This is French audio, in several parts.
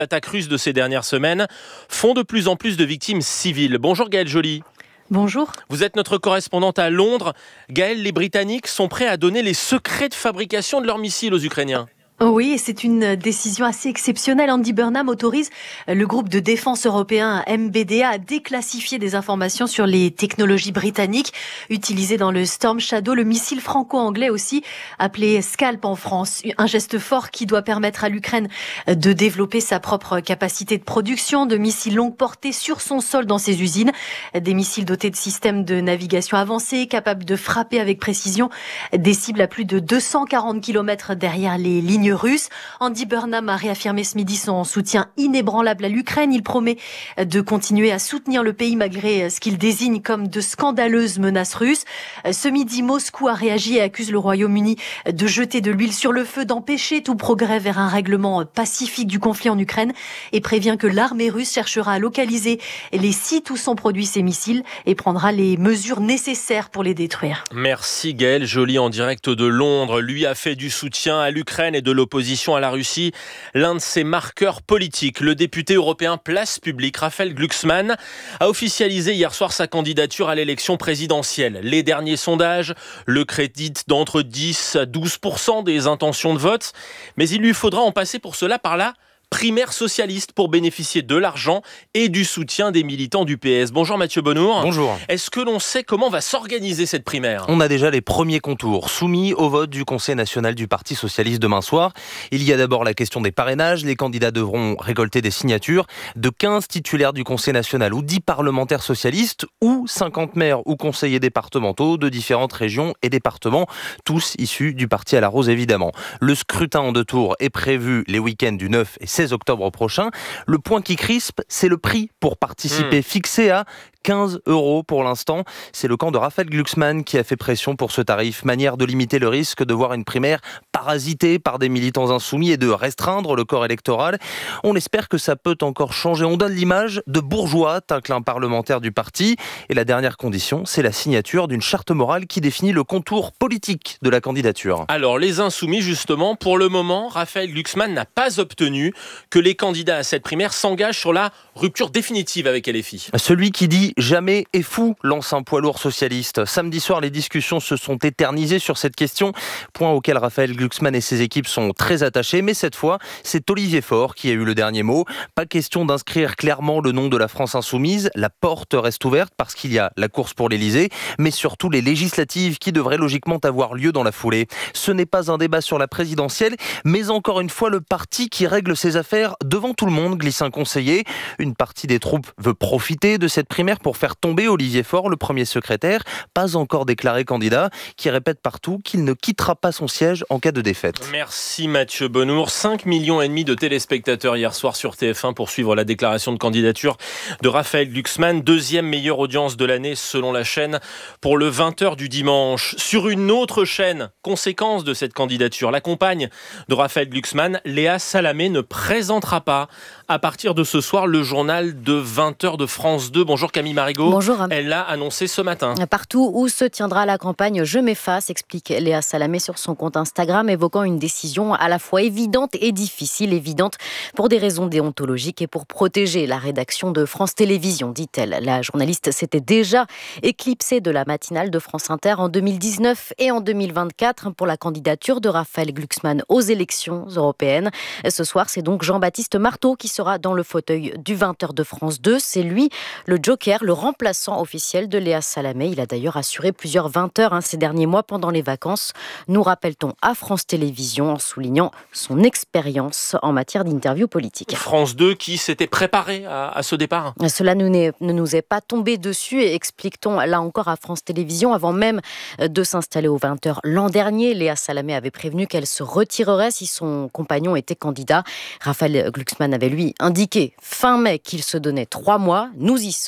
attaques russes de ces dernières semaines font de plus en plus de victimes civiles. Bonjour Gaëlle Joly. Bonjour. Vous êtes notre correspondante à Londres. Gaëlle, les Britanniques sont prêts à donner les secrets de fabrication de leurs missiles aux Ukrainiens. Oui, c'est une décision assez exceptionnelle. Andy Burnham autorise le groupe de défense européen MBDA à déclassifier des informations sur les technologies britanniques utilisées dans le Storm Shadow, le missile franco-anglais aussi appelé Scalp en France. Un geste fort qui doit permettre à l'Ukraine de développer sa propre capacité de production de missiles longue portée sur son sol dans ses usines. Des missiles dotés de systèmes de navigation avancés, capables de frapper avec précision des cibles à plus de 240 km derrière les lignes russes. Andy Burnham a réaffirmé ce midi son soutien inébranlable à l'Ukraine. Il promet de continuer à soutenir le pays malgré ce qu'il désigne comme de scandaleuses menaces russes. Ce midi, Moscou a réagi et accuse le Royaume-Uni de jeter de l'huile sur le feu, d'empêcher tout progrès vers un règlement pacifique du conflit en Ukraine et prévient que l'armée russe cherchera à localiser les sites où sont produits ces missiles et prendra les mesures nécessaires pour les détruire. Merci Gaëlle Joly en direct de Londres. Lui a fait du soutien à l'Ukraine et de l'opposition à la Russie l'un de ses marqueurs politiques. Le député européen Place Publique, Raphaël Glucksmann, a officialisé hier soir sa candidature à l'élection présidentielle. Les derniers sondages le créditent d'entre 10 à 12% des intentions de vote, mais il lui faudra en passer pour cela par la primaire socialiste pour bénéficier de l'argent et du soutien des militants du PS. Bonjour Mathieu Bonnour. Bonjour. Est-ce que l'on sait comment va s'organiser cette primaire ? On a déjà les premiers contours soumis au vote du Conseil national du Parti socialiste demain soir. Il y a d'abord la question des parrainages. Les candidats devront récolter des signatures de 15 titulaires du Conseil national ou 10 parlementaires socialistes ou 50 maires ou conseillers départementaux de différentes régions et départements, tous issus du Parti à la Rose évidemment. Le scrutin en 2 tours est prévu les week-ends du 9 et 16 octobre prochain. Le point qui crispe, c'est le prix pour participer, fixé à 15 € pour l'instant. C'est le camp de Raphaël Glucksmann qui a fait pression pour ce tarif. Manière de limiter le risque de voir une primaire parasitée par des militants insoumis et de restreindre le corps électoral. On espère que ça peut encore changer. On donne l'image de bourgeois, tacle un parlementaire du parti. Et la dernière condition, c'est la signature d'une charte morale qui définit le contour politique de la candidature. Alors, les insoumis, justement, pour le moment, Raphaël Glucksmann n'a pas obtenu que les candidats à cette primaire s'engagent sur la rupture définitive avec LFI. Celui qui dit « jamais est fou », lance un poids lourd socialiste. Samedi soir, les discussions se sont éternisées sur cette question, point auquel Raphaël Glucksmann et ses équipes sont très attachés. Mais cette fois, c'est Olivier Faure qui a eu le dernier mot. Pas question d'inscrire clairement le nom de la France insoumise. La porte reste ouverte parce qu'il y a la course pour l'Élysée, mais surtout les législatives qui devraient logiquement avoir lieu dans la foulée. Ce n'est pas un débat sur la présidentielle, mais encore une fois, le parti qui règle ses affaires devant tout le monde, glisse un conseiller. Une partie des troupes veut profiter de cette primaire pour faire tomber Olivier Faure, le premier secrétaire, pas encore déclaré candidat, qui répète partout qu'il ne quittera pas son siège en cas de défaite. Merci Mathieu Bonnour. 5,5 millions de téléspectateurs hier soir sur TF1 pour suivre la déclaration de candidature de Raphaël Glucksmann. Deuxième meilleure audience de l'année selon la chaîne pour le 20h du dimanche. Sur une autre chaîne, conséquence de cette candidature, la compagne de Raphaël Glucksmann, Léa Salamé, ne présentera pas à partir de ce soir le journal de 20h de France 2. Bonjour Camille Marigot. Bonjour. Elle l'a annoncé ce matin. Partout où se tiendra la campagne Je m'efface, explique Léa Salamé sur son compte Instagram, évoquant une décision à la fois évidente et difficile. Évidente pour des raisons déontologiques et pour protéger la rédaction de France Télévisions, dit-elle. La journaliste s'était déjà éclipsée de la matinale de France Inter en 2019 et en 2024 pour la candidature de Raphaël Glucksmann aux élections européennes. Ce soir, c'est donc Jean-Baptiste Marteau qui sera dans le fauteuil du 20h de France 2. C'est lui, le joker, le remplaçant officiel de Léa Salamé. Il a d'ailleurs assuré plusieurs 20h ces derniers mois pendant les vacances. Nous rappelle-t-on à France Télévisions en soulignant son expérience en matière d'interview politique. France 2 qui s'était préparé à ce départ. Cela ne nous est pas tombé dessus et explique-t-on là encore à France Télévisions. Avant même de s'installer aux 20h l'an dernier, Léa Salamé avait prévenu qu'elle se retirerait si son compagnon était candidat. Raphaël Glucksmann avait lui indiqué fin mai qu'il se donnait 3 mois. Nous y sommes. Il est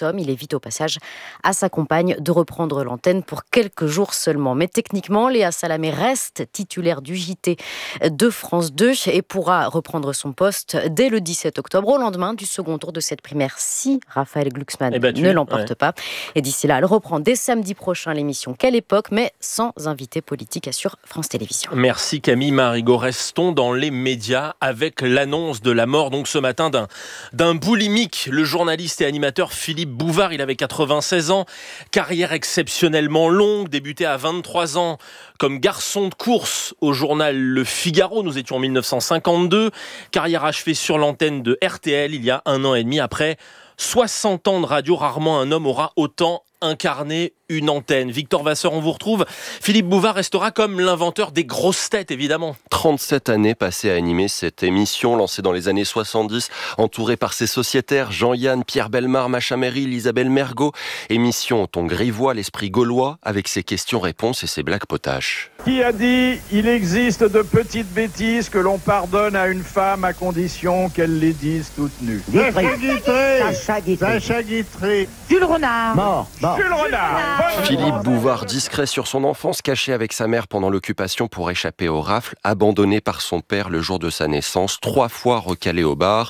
invite au passage à sa compagne de reprendre l'antenne pour quelques jours seulement. Mais techniquement, Léa Salamé reste titulaire du JT de France 2 et pourra reprendre son poste dès le 17 octobre, au lendemain du second tour de cette primaire, si Raphaël Glucksmann ne l'emporte pas. Et d'ici là, elle reprend dès samedi prochain l'émission Quelle époque, mais sans invité politique, assure France Télévisions. Merci Camille Marigot. Restons dans les médias avec l'annonce de la mort donc ce matin d'un boulimique. Le journaliste et animateur Philippe Bouvard, il avait 96 ans, carrière exceptionnellement longue, débuté à 23 ans comme garçon de course au journal Le Figaro. Nous étions en 1952. Carrière achevée sur l'antenne de RTL il y a 1 an et demi. Après 60 ans de radio, rarement un homme aura autant incarné une antenne. Victor Vasseur, on vous retrouve. Philippe Bouvard restera comme l'inventeur des grosses têtes, évidemment. 37 années passées à animer cette émission, lancée dans les années 70, entouré par ses sociétaires Jean-Yann, Pierre Bellemare, Macha Merrill, Isabelle Mergo. Émission au ton grivois, l'esprit gaulois, avec ses questions-réponses et ses blagues potaches. Qui a dit « Il existe de petites bêtises que l'on pardonne à une femme à condition qu'elle les dise toutes nues » Sacha Guitry. Jules Renard. Mort. Jules Renard. Philippe Bouvard, discret sur son enfance, caché avec sa mère pendant l'occupation pour échapper aux rafles, abandonné par son père le jour de sa naissance, 3 fois recalé au bac,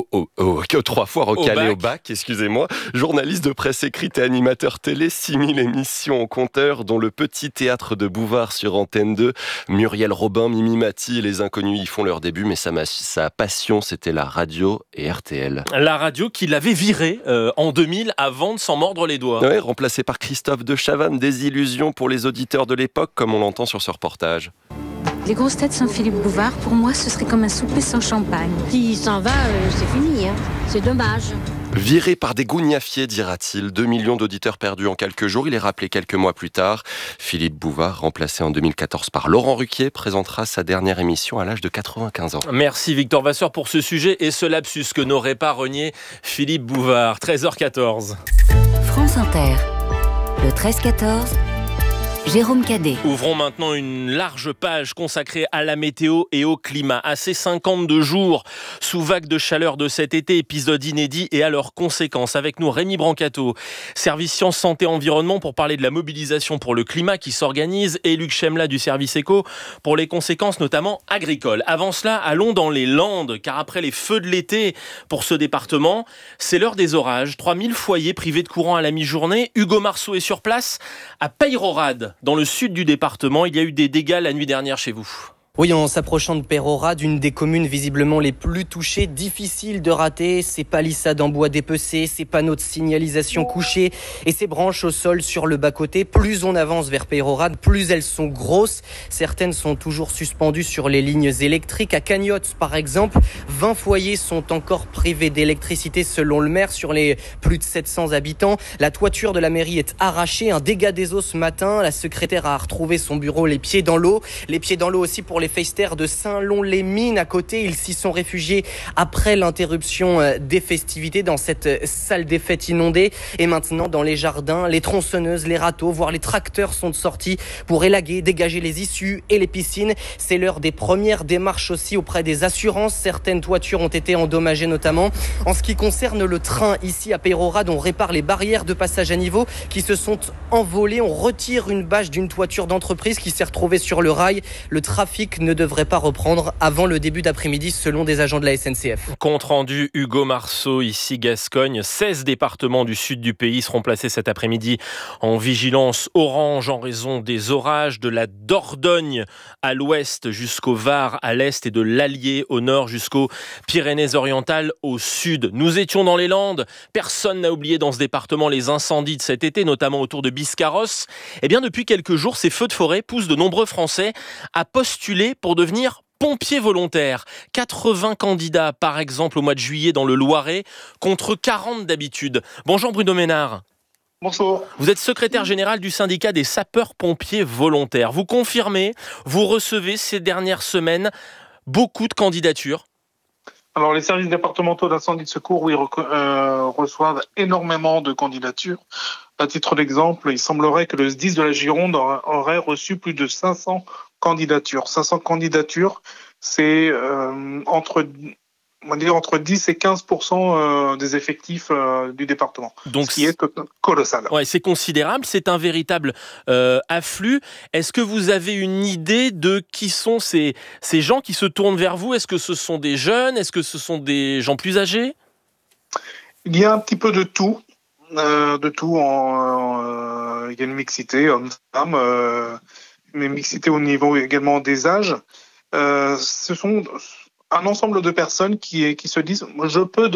excusez-moi, journaliste de presse écrite et animateur télé, 6000 émissions au compteur, dont le petit théâtre de Bouvard sur Antenne 2, Muriel Robin, Mimi Mati et les Inconnus y font leur début, mais sa passion, c'était la radio et RTL. La radio qu'il avait virée en 2000 avant de s'en mordre les doigts. Ouais, remplacé par Christophe de Chavannes, des illusions pour les auditeurs de l'époque, comme on l'entend sur ce reportage. Les grosses têtes sans Philippe Bouvard, pour moi, ce serait comme un souper sans champagne. S'il s'en va, c'est fini. C'est dommage. Viré par des gougnafiers, dira-t-il. 2 millions d'auditeurs perdus en quelques jours. Il est rappelé quelques mois plus tard. Philippe Bouvard, remplacé en 2014 par Laurent Ruquier, présentera sa dernière émission à l'âge de 95 ans. Merci Victor Vasseur pour ce sujet et ce lapsus que n'aurait pas renié Philippe Bouvard. 13h14. France Inter, le 13-14, Jérôme Cadet. Ouvrons maintenant une large page consacrée à la météo et au climat. À ces 52 jours sous vague de chaleur de cet été, épisode inédit et à leurs conséquences. Avec nous Rémi Brancato, service Sciences, Santé, Environnement pour parler de la mobilisation pour le climat qui s'organise et Luc Chemla du service Éco pour les conséquences notamment agricoles. Avant cela, allons dans les Landes car après les feux de l'été pour ce département, c'est l'heure des orages. 3000 foyers privés de courant à la mi-journée. Hugo Marceau est sur place à Peyrehorade. Dans le sud du département, il y a eu des dégâts la nuit dernière chez vous. Oui, en s'approchant de Peyrehorade, une des communes visiblement les plus touchées, difficile de rater ces palissades en bois dépecé, ces panneaux de signalisation couchés et ces branches au sol sur le bas-côté. Plus on avance vers Peyrehorade, plus elles sont grosses. Certaines sont toujours suspendues sur les lignes électriques. À Cagnotte, par exemple, 20 foyers sont encore privés d'électricité selon le maire sur les plus de 700 habitants. La toiture de la mairie est arrachée, un dégât des eaux ce matin. La secrétaire a retrouvé son bureau les pieds dans l'eau. Les pieds dans l'eau aussi pour les Feisters de Saint-Lon-les-Mines à côté. Ils s'y sont réfugiés après l'interruption des festivités dans cette salle des fêtes inondée. Et maintenant, dans les jardins, les tronçonneuses, les râteaux, voire les tracteurs sont sortis pour élaguer, dégager les issues et les piscines. C'est l'heure des premières démarches aussi auprès des assurances. Certaines toitures ont été endommagées notamment. En ce qui concerne le train, ici à Peyrehorade, on répare les barrières de passage à niveau qui se sont envolées. On retire une bâche d'une toiture d'entreprise qui s'est retrouvée sur le rail. Le trafic ne devrait pas reprendre avant le début d'après-midi selon des agents de la SNCF. Compte rendu Hugo Marceau, ici Gascogne. 16 départements du sud du pays seront placés cet après-midi en vigilance orange en raison des orages, de la Dordogne à l'ouest jusqu'au Var à l'est et de l'Allier au nord jusqu'aux Pyrénées-Orientales au sud. Nous étions dans les Landes. Personne n'a oublié dans ce département les incendies de cet été, notamment autour de Biscarrosse. Eh bien, depuis quelques jours, ces feux de forêt poussent de nombreux Français à postuler pour devenir pompiers volontaires. 80 candidats, par exemple, au mois de juillet dans le Loiret, contre 40 d'habitude. Bonjour Bruno Ménard. Bonjour. Vous êtes secrétaire général du syndicat des sapeurs-pompiers volontaires. Vous confirmez, vous recevez ces dernières semaines beaucoup de candidatures. Alors, les services départementaux d'incendie de secours, oui, reçoivent énormément de candidatures. À titre d'exemple, il semblerait que le SDIS de la Gironde aurait reçu plus de 500 candidatures. 500 candidatures, c'est entre on va dire entre 10 et 15% des effectifs du département. Donc, ce qui est colossal. Ouais, c'est considérable, c'est un véritable afflux. Est-ce que vous avez une idée de qui sont ces gens qui se tournent vers vous? Est-ce que ce sont des jeunes? Est-ce que ce sont des gens plus âgés? Il y a un petit peu de tout. Il y a une mixité hommes-femmes, mais mixité au niveau également des âges. Ce sont un ensemble de personnes qui se disent « je peux